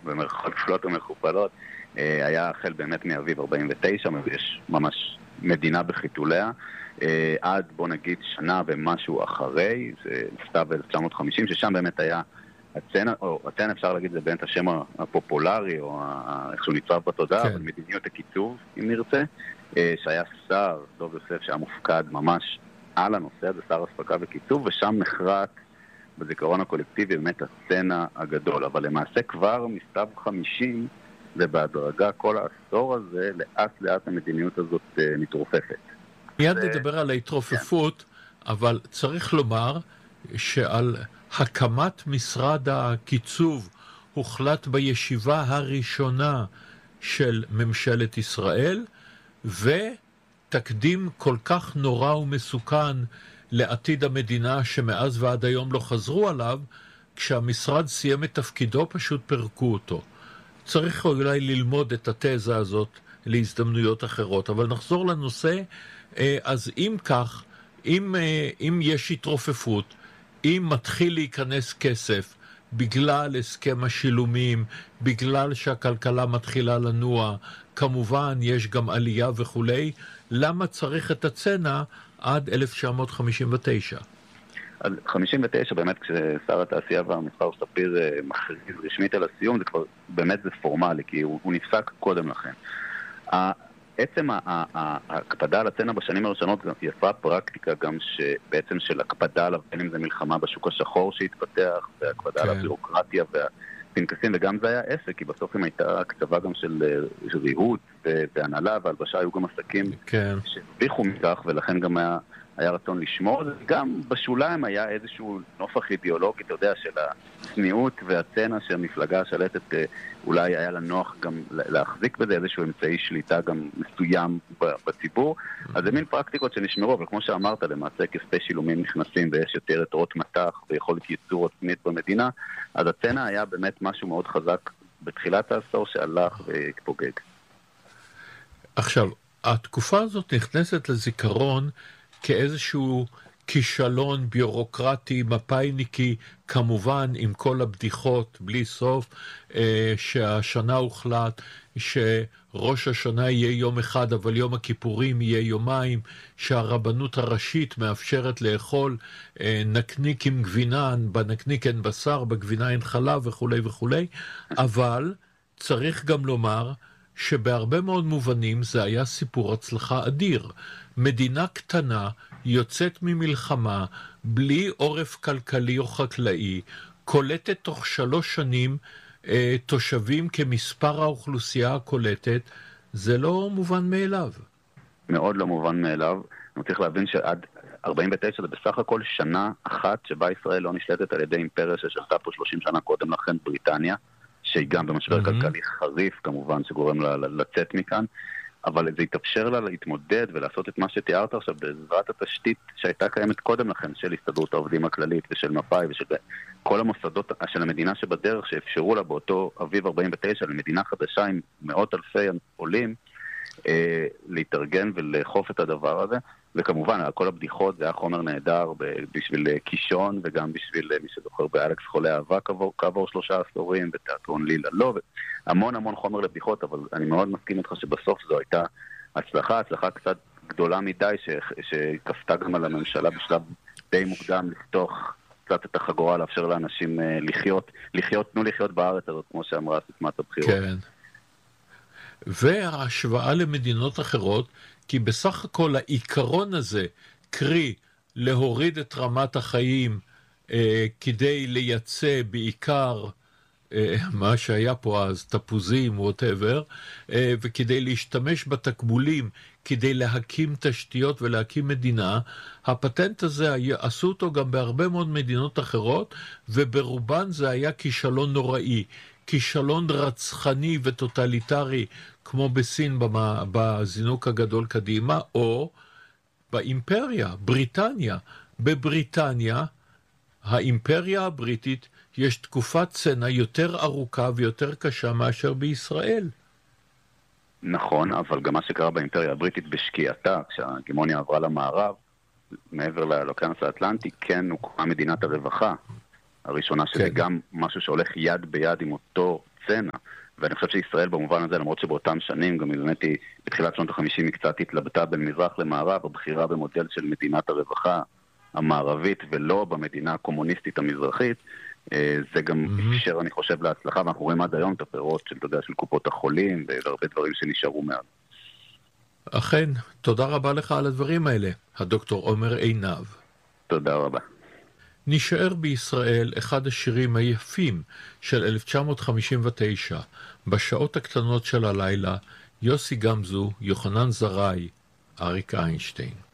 במרכאות כפולות ומכופלות, היה החל באמת מאביב 49, יש ממש מדינה בחיתוליה, עד בוא נגיד שנה ומשהו אחרי, זה סתיו 1950, ששם באמת היה הצנע, או הצנע אפשר להגיד זה באמת השם הפופולרי, או איך שהוא נצרב בתודעה, אבל מדיניות הקיצוב, אם נרצה, שהיה שר, דוב יוסף, שהיה מופקד ממש על הנושא הזה, שר הספקה וקיצוב, ושם נחרט בזיכרון הקולקטיבי באמת הצנע הגדול, אבל למעשה כבר מסתיו 50, ובהדרגה כל העשור הזה, לאט לאט המדיניות הזאת מתרופפת. מיד נדבר על ההתרופפות, אבל צריך לומר שעל הקמת משרד הקיצוב הוחלט בישיבה הראשונה של ממשלת ישראל, ותקדים כל כך נורא ומסוכן לעתיד המדינה שמאז ועד היום לא חזרו עליו, כשהמשרד סיים את תפקידו פשוט פרקו אותו. צריך אולי ללמוד את התזה הזאת להזדמנויות אחרות, אבל נחזור לנושא. אז אם כך, אם יש התרופפות, אם מתחיל להיכנס כסף בגלל הסכם השילומים, בגלל שהכלכלה מתחילה לנוע, כמובן יש גם עלייה וכולי, למה צריך את הצנע עד 1959? עד 59 באמת כששר התעשייה והמסחר ספיר מכריז רשמית על הסיום, זה כבר באמת זה פורמלי, כי הוא נפסק קודם לכן. עצם ההקפדה על הצנע בשנים הראשונות יצרה פרקטיקה גם שבעצם של הקפדה עליו, בין אם זה מלחמה בשוק השחור שהתפתח, והקפדה על הבירוקרטיה והפנקסים, וגם זה היה עסק, כי בסוף אם הייתה הקצבה גם של ריהוט והנהלה והלבשה, היו גם עסקים שהרוויחו מכך, ולכן גם היה רצון לשמור. גם בשוליים היה איזשהו נופח אידיאולוגי, אתה יודע, של הצניעות והצנע שהמפלגה השלטת אולי היה לה נוח גם להחזיק בזה, איזשהו אמצעי שליטה גם מסוים בציבור. אז זה מין פרקטיקות שנשמרו, אבל כמו שאמרת, למעשה כספי שילומים נכנסים ויש יותר יתרות מטח ויכולת ייצור עצמית במדינה, אז הצנע היה באמת משהו מאוד חזק בתחילת העשור שהלך והתפוגג. עכשיו, התקופה הזאת נכנסת לזיכרון כאיזשהו כישלון ביורוקרטי, מפאיניקי, כמובן עם כל הבדיחות בלי סוף, שהשנה הוחלט שראש השנה יהיה יום אחד, אבל יום הכיפורים יהיה יומיים, שהרבנות הראשית מאפשרת לאכול נקניק עם גבינה, בנקניק אין בשר, בגבינה אין חלב וכו' וכו', אבל צריך גם לומר שבהרבה מאוד מובנים זה היה סיפור הצלחה אדיר. מדינה קטנה יוצאת ממלחמה בלי עורף כלכלי או חקלאי, קולטת תוך 3 שנים תושבים כמספר האוכלוסייה הקולטת, זה לא מובן מאליו. מאוד לא מובן מאליו. אני צריך להבין שעד 49 זה בסך הכל שנה אחת שבה ישראל לא נשלטת על ידי אימפריה ששלטה פה 30 שנה קודם לכן, בריטניה, שהיא גם במשבר כלכלי חריף כמובן שגורם לה לצאת מכאן, אבל זה יתאפשר לה להתמודד ולעשות את מה שתיארת עכשיו בעזרת התשתית שהייתה קיימת קודם לכן של הסתדרות העובדים הכללית ושל מפא"י ושל כל המוסדות של המדינה שבדרך שאפשרו לה באותו אביב 49 למדינה חדשה עם מאות אלפי עולים להתארגן ולאכוף את הדבר הזה. וכמובן, כל הבדיחות זה היה חומר נהדר בשביל קישון, וגם בשביל מי שזוכר באלכס חולה אהבה כעבור 3 עשורים, בתיאטרון לילה לא, המון המון חומר לבדיחות, אבל אני מאוד מסכים איתך שבסוף זו הייתה הצלחה קצת גדולה מדי, שכפתה גם על הממשלה בשלב די מוקדם לפתוח קצת את החגורה, לאפשר לאנשים תנו לחיות בארץ הזאת, כמו שאמרה סיסמת הבחירות. כן. וההשוואה למדינות אחרות, כי בסך הכל העיקרון הזה, קרי להוריד את רמת החיים כדי לייצא בעיקר מה שהיה פה אז, תפוזים, whatever, וכדי להשתמש בתקבולים, כדי להקים תשתיות ולהקים מדינה, הפטנט הזה עשו אותו גם בהרבה מאוד מדינות אחרות, וברובן זה היה כישלון נוראי. כישלון רצחני וטוטליטרי כמו בסין בזינוק הגדול קדימה, או באימפריה, בריטניה. בבריטניה, האימפריה הבריטית, יש תקופת צנע יותר ארוכה ויותר קשה מאשר בישראל. נכון, אבל גם מה שקרה באימפריה הבריטית בשקיעתה, כשההגמוניה עברה למערב, מעבר לאוקיינוס האטלנטי, כן הוקמה מדינת הרווחה. הראשונה שזה גם משהו שהולך יד ביד עם אותו סצנה. ואני חושב שישראל במובן הזה, למרות שבאותם שנים, גם באמת היא, בתחילת שנות ה-50 היא קצת התלבטה בין מזרח למערב, הבחירה במודל של מדינת הרווחה המערבית ולא במדינה הקומוניסטית המזרחית, זה גם אפשר, אני חושב, להצלחה, ואנחנו רואים עד היום את הפירות של, אתה יודע, של קופות החולים, והרבה דברים שנשארו מאז. אכן, תודה רבה לך על הדברים האלה, הדוקטור עומר עינב. תודה רבה. נשאר בישראל אחד השירים היפים של 1959, בשעות הקטנות של הלילה, יוסי גמזו, יוחנן זרעי, אריק איינשטיין.